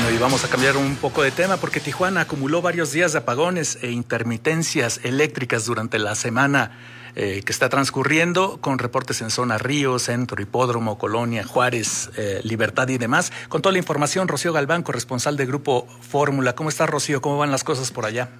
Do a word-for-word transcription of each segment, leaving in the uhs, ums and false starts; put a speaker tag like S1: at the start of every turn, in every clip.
S1: Bueno, y vamos a cambiar un poco de tema porque Tijuana acumuló varios días de apagones e intermitencias eléctricas durante la semana eh, que está transcurriendo, con reportes en zona Río, Centro, Hipódromo, Colonia, Juárez, eh, Libertad y demás. Con toda la información, Rocío Galván, corresponsal de Grupo Fórmula. ¿Cómo está, Rocío? ¿Cómo van las cosas por allá?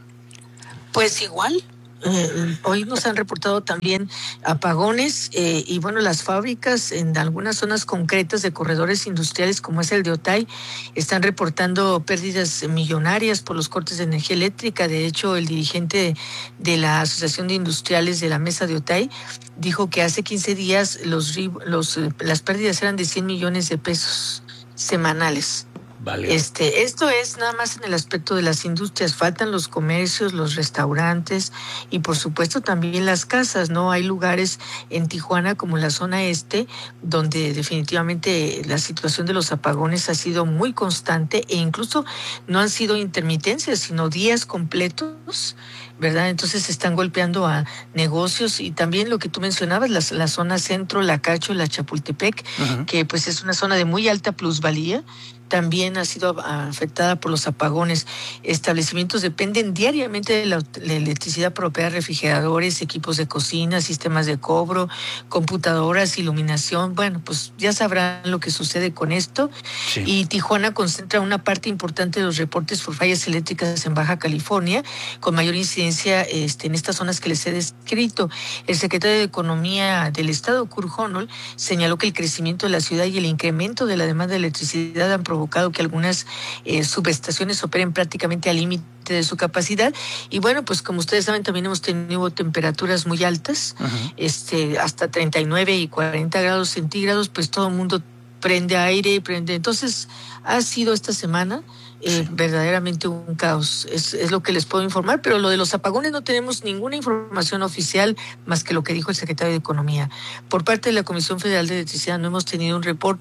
S2: Pues igual. Eh, hoy nos han reportado también apagones eh, y bueno, las fábricas en algunas zonas concretas de corredores industriales como es el de Otay están reportando pérdidas millonarias por los cortes de energía eléctrica. De hecho, el dirigente de la Asociación de Industriales de la Mesa de Otay dijo que hace quince días los, los las pérdidas eran de cien millones de pesos semanales. Vale. Este, esto es nada más en el aspecto de las industrias. Faltan los comercios, los restaurantes y por supuesto también las casas, ¿no? Hay lugares en Tijuana como la zona este donde definitivamente la situación de los apagones ha sido muy constante e incluso no han sido intermitencias, sino días completos, ¿verdad? Entonces se están golpeando a negocios y también lo que tú mencionabas, la, la zona centro, la Cacho, la Chapultepec, uh-huh. que pues es una zona de muy alta plusvalía, también ha sido afectada por los apagones. Establecimientos dependen diariamente de la, la electricidad propia, refrigeradores, equipos de cocina, sistemas de cobro, computadoras, iluminación. Bueno, pues ya sabrán lo que sucede con esto. Sí. Y Tijuana concentra una parte importante de los reportes por fallas eléctricas en Baja California, con mayor incidencia este, en estas zonas que les he descrito. El secretario de Economía del Estado, Kurt Honold, señaló que el crecimiento de la ciudad y el incremento de la demanda de electricidad han provocado que algunas eh, subestaciones operen prácticamente al límite de su capacidad. Y bueno, pues como ustedes saben, también hemos tenido temperaturas muy altas, uh-huh. este, hasta treinta y nueve y cuarenta grados centígrados, pues todo el mundo prende aire, prende. Entonces, ha sido esta semana eh, sí. verdaderamente un caos. Es, es lo que les puedo informar, pero lo de los apagones no tenemos ninguna información oficial más que lo que dijo el secretario de Economía. Por parte de la Comisión Federal de Electricidad no hemos tenido un reporte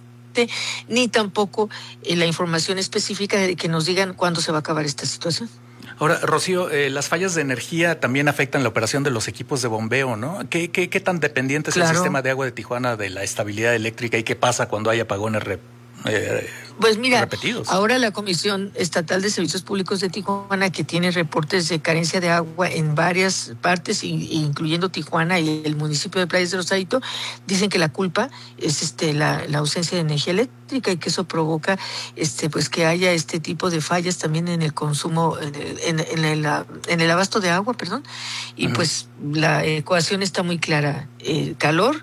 S2: ni tampoco eh, la información específica de que nos digan cuándo se va a acabar esta situación.
S1: Ahora, Rocío, eh, las fallas de energía también afectan la operación de los equipos de bombeo, ¿no? ¿Qué, qué, qué tan dependiente claro. es el sistema de agua de Tijuana de la estabilidad eléctrica y qué pasa cuando hay apagones re, eh,
S2: Pues mira,
S1: repetidos?
S2: Ahora la Comisión Estatal de Servicios Públicos de Tijuana, que tiene reportes de carencia de agua en varias partes, incluyendo Tijuana y el municipio de Playas de Rosarito, dicen que la culpa es este la, la ausencia de energía eléctrica y que eso provoca este pues que haya este tipo de fallas también en el consumo, en el, en, en el, en el abasto de agua, perdón. Y uh-huh. pues la ecuación está muy clara: eh, calor,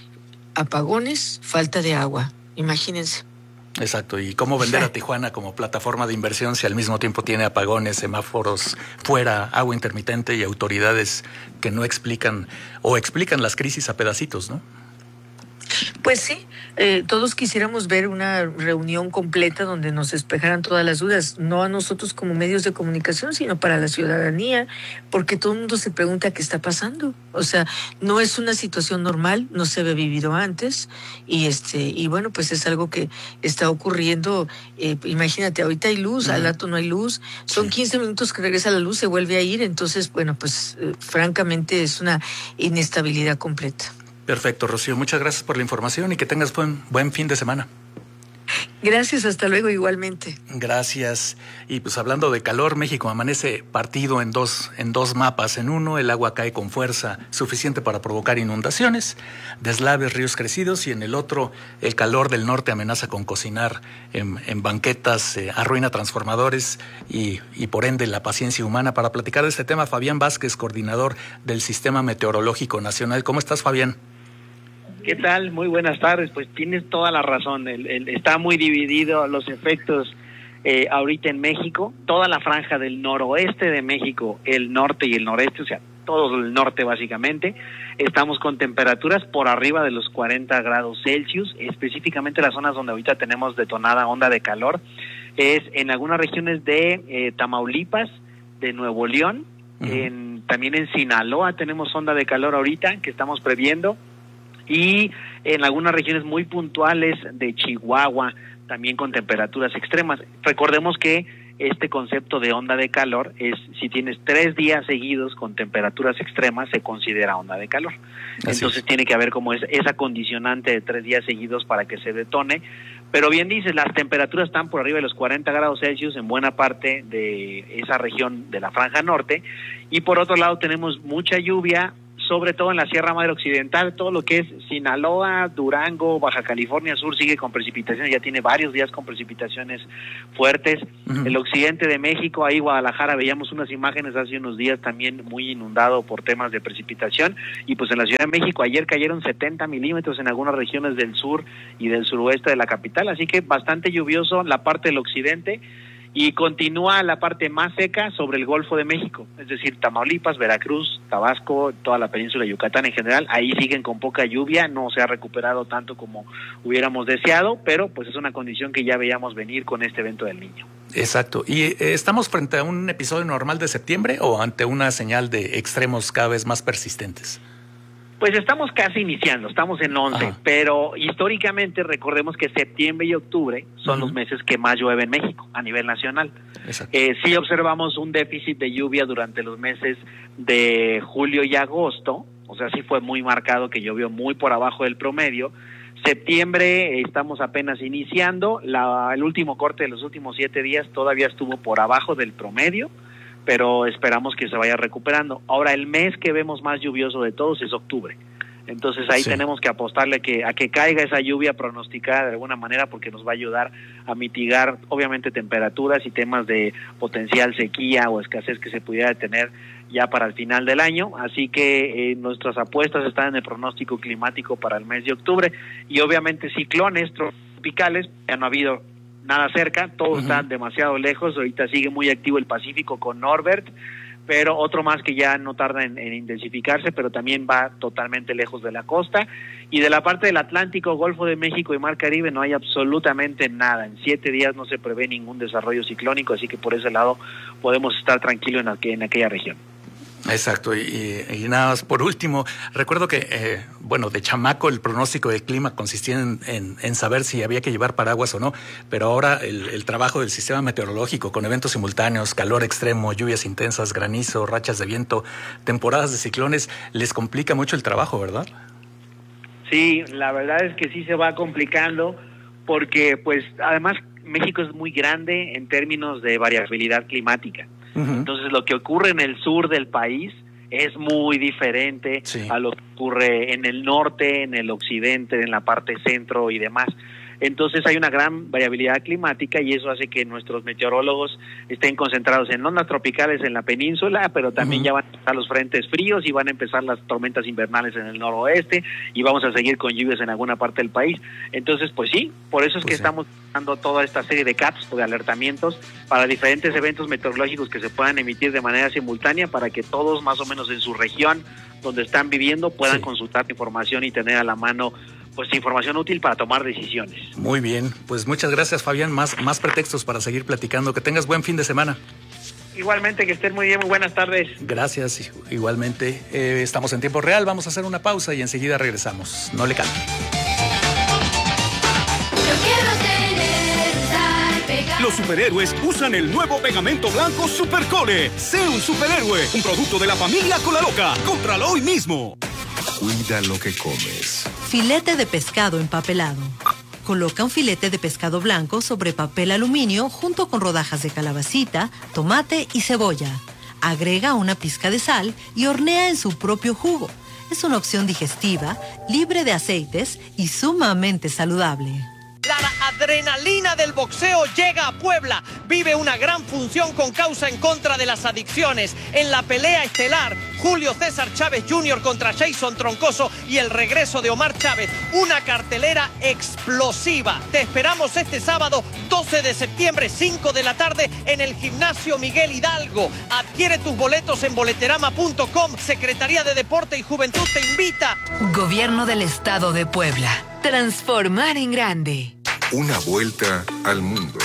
S2: apagones, falta de agua. Imagínense.
S1: Exacto, y cómo vender a Tijuana como plataforma de inversión si al mismo tiempo tiene apagones, semáforos fuera, agua intermitente y autoridades que no explican o explican las crisis a pedacitos, ¿no?
S2: Pues sí, eh, todos quisiéramos ver una reunión completa donde nos despejaran todas las dudas, no a nosotros como medios de comunicación, sino para la ciudadanía, porque todo el mundo se pregunta qué está pasando. O sea, no es una situación normal, no se había vivido antes, y este y bueno, pues es algo que está ocurriendo. Eh, imagínate, ahorita hay luz, uh-huh. al rato no hay luz, son quince minutos que regresa la luz, se vuelve a ir, entonces, bueno, pues eh, francamente es una inestabilidad completa.
S1: Perfecto, Rocío. Muchas gracias por la información y que tengas buen, buen fin de semana.
S2: Gracias, hasta luego igualmente.
S1: Gracias. Y pues hablando de calor, México amanece partido en dos, en dos mapas. En uno, el agua cae con fuerza suficiente para provocar inundaciones, deslaves, ríos crecidos, y en el otro, el calor del norte amenaza con cocinar en, en banquetas, eh, arruina transformadores y, y por ende la paciencia humana. Para platicar de este tema, Fabián Vázquez, coordinador del Sistema Meteorológico Nacional. ¿Cómo estás, Fabián?
S3: ¿Qué tal? Muy buenas tardes. Pues tienes toda la razón. El, el, está muy dividido los efectos eh, ahorita en México. Toda la franja del noroeste de México, el norte y el noreste, o sea, todo el norte básicamente, estamos con temperaturas por arriba de los cuarenta grados Celsius. Específicamente las zonas donde ahorita tenemos detonada onda de calor es en algunas regiones de eh, Tamaulipas, de Nuevo León, uh-huh. en, también en Sinaloa tenemos onda de calor ahorita que estamos previendo. Y en algunas regiones muy puntuales de Chihuahua, también con temperaturas extremas. Recordemos que este concepto de onda de calor es si tienes tres días seguidos con temperaturas extremas, se considera onda de calor. Así Entonces es. Tiene que haber como es, esa condicionante de tres días seguidos para que se detone. Pero bien dices, las temperaturas están por arriba de los cuarenta grados Celsius en buena parte de esa región de la franja norte, y por otro lado tenemos mucha lluvia, sobre todo en la Sierra Madre Occidental. Todo lo que es Sinaloa, Durango, Baja California Sur sigue con precipitaciones, ya tiene varios días con precipitaciones fuertes. Uh-huh. El occidente de México, ahí Guadalajara, veíamos unas imágenes hace unos días también muy inundado por temas de precipitación, y pues en la Ciudad de México ayer cayeron setenta milímetros en algunas regiones del sur y del suroeste de la capital, así que bastante lluvioso la parte del occidente. Y continúa la parte más seca sobre el Golfo de México, es decir, Tamaulipas, Veracruz, Tabasco, toda la península de Yucatán en general. Ahí siguen con poca lluvia, no se ha recuperado tanto como hubiéramos deseado, pero pues es una condición que ya veíamos venir con este evento del Niño.
S1: Exacto. ¿Y eh, estamos frente a un episodio normal de septiembre o ante una señal de extremos cada vez más persistentes?
S3: Pues estamos casi iniciando, estamos en once, Ajá. pero históricamente recordemos que septiembre y octubre son uh-huh. los meses que más llueve en México a nivel nacional. Eh, sí observamos un déficit de lluvia durante los meses de julio y agosto, o sea, sí fue muy marcado que llovió muy por abajo del promedio. Septiembre eh, estamos apenas iniciando, la, el último corte de los últimos siete días todavía estuvo por abajo del promedio, pero esperamos que se vaya recuperando. Ahora, el mes que vemos más lluvioso de todos es octubre. Entonces ahí sí. tenemos que apostarle que, a que caiga esa lluvia pronosticada de alguna manera, porque nos va a ayudar a mitigar, obviamente, temperaturas y temas de potencial sequía o escasez que se pudiera tener ya para el final del año. Así que eh, nuestras apuestas están en el pronóstico climático para el mes de octubre. Y obviamente ciclones tropicales, ya no ha habido nada cerca, todos uh-huh. están demasiado lejos. Ahorita sigue muy activo el Pacífico con Norbert, pero otro más que ya no tarda en, en intensificarse, pero también va totalmente lejos de la costa. Y de la parte del Atlántico, Golfo de México y Mar Caribe no hay absolutamente nada. En siete días no se prevé ningún desarrollo ciclónico, así que por ese lado podemos estar tranquilos en, aqu- en aquella región.
S1: Exacto, y, y, y nada más por último, recuerdo que, eh, bueno, de chamaco el pronóstico del clima consistía en, en, en saber si había que llevar paraguas o no, pero ahora el, el trabajo del sistema meteorológico con eventos simultáneos, calor extremo, lluvias intensas, granizo, rachas de viento, temporadas de ciclones, les complica mucho el trabajo, ¿verdad?
S3: Sí, la verdad es que sí se va complicando, porque pues además México es muy grande en términos de variabilidad climática. Entonces lo que ocurre en el sur del país es muy diferente sí. a lo que ocurre en el norte, en el occidente, en la parte centro y demás. Entonces hay una gran variabilidad climática y eso hace que nuestros meteorólogos estén concentrados en ondas tropicales en la península, pero también uh-huh. ya van a empezar los frentes fríos y van a empezar las tormentas invernales en el noroeste y vamos a seguir con lluvias en alguna parte del país. Entonces, pues sí, por eso es pues que sí. estamos dando toda esta serie de caps o de alertamientos para diferentes eventos meteorológicos que se puedan emitir de manera simultánea para que todos más o menos en su región donde están viviendo puedan sí. consultar información y tener a la mano pues información útil para tomar decisiones.
S1: Muy bien, pues muchas gracias, Fabián, más, más pretextos para seguir platicando. Que tengas buen fin de semana.
S3: Igualmente, que estén muy bien, muy buenas tardes.
S1: Gracias, igualmente. Eh, estamos en tiempo real, vamos a hacer una pausa y enseguida regresamos. No le cambie.
S4: Los superhéroes usan el nuevo pegamento blanco Supercole. Sé un superhéroe, un producto de la familia Colaloca. Cómpralo hoy mismo.
S5: Cuida lo que comes.
S6: Filete de pescado empapelado. Coloca un filete de pescado blanco sobre papel aluminio junto con rodajas de calabacita, tomate y cebolla. Agrega una pizca de sal y hornea en su propio jugo. Es una opción digestiva, libre de aceites y sumamente saludable.
S7: La adrenalina del boxeo llega a Puebla. Vive una gran función con causa en contra de las adicciones. En la pelea estelar, Julio César Chávez junior contra Jason Troncoso y el regreso de Omar Chávez. Una cartelera explosiva. Te esperamos este sábado, doce de septiembre, cinco de la tarde, en el Gimnasio Miguel Hidalgo. Adquiere tus boletos en boleterama punto com. Secretaría de Deporte y Juventud te invita.
S8: Gobierno del Estado de Puebla. Transformar en grande.
S5: Una vuelta al mundo.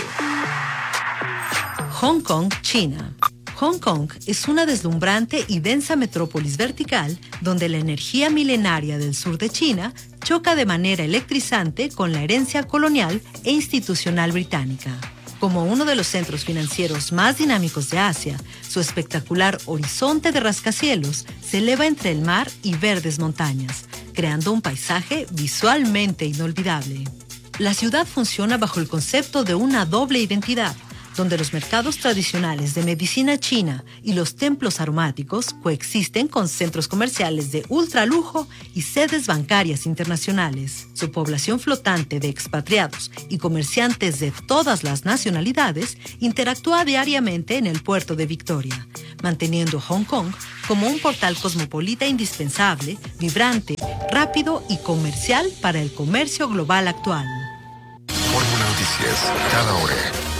S6: Hong Kong, China. Hong Kong es una deslumbrante y densa metrópolis vertical donde la energía milenaria del sur de China choca de manera electrizante con la herencia colonial e institucional británica. Como uno de los centros financieros más dinámicos de Asia, su espectacular horizonte de rascacielos se eleva entre el mar y verdes montañas, creando un paisaje visualmente inolvidable. La ciudad funciona bajo el concepto de una doble identidad, donde los mercados tradicionales de medicina china y los templos aromáticos coexisten con centros comerciales de ultralujo y sedes bancarias internacionales. Su población flotante de expatriados y comerciantes de todas las nacionalidades interactúa diariamente en el puerto de Victoria, manteniendo Hong Kong como un portal cosmopolita indispensable, vibrante, rápido y comercial para el comercio global actual.
S5: Fórmula Noticias, cada hora.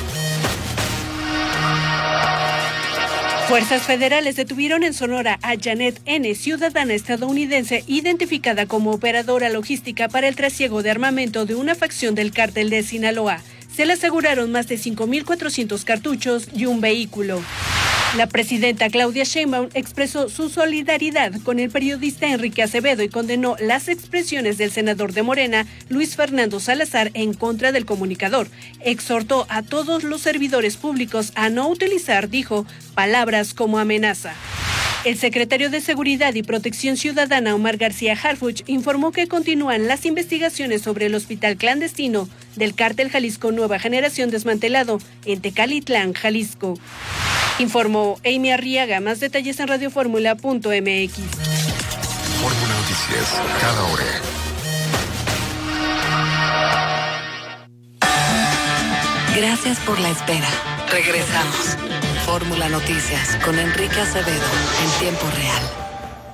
S9: Fuerzas federales detuvieron en Sonora a Janet N., ciudadana estadounidense identificada como operadora logística para el trasiego de armamento de una facción del cártel de Sinaloa. Se le aseguraron más de cinco mil cuatrocientos cartuchos y un vehículo. La presidenta Claudia Sheinbaum expresó su solidaridad con el periodista Enrique Acevedo y condenó las expresiones del senador de Morena, Luis Fernando Salazar, en contra del comunicador. Exhortó a todos los servidores públicos a no utilizar, dijo, palabras como amenaza. El secretario de Seguridad y Protección Ciudadana, Omar García Harfuch, informó que continúan las investigaciones sobre el hospital clandestino del cártel Jalisco Nueva Generación desmantelado en Tecalitlán, Jalisco. Informó Amy Arriaga. Más detalles en radioformula punto m x.
S5: Fórmula Noticias, cada hora.
S8: Gracias por la espera. Regresamos. Fórmula Noticias con Enrique Acevedo en tiempo real.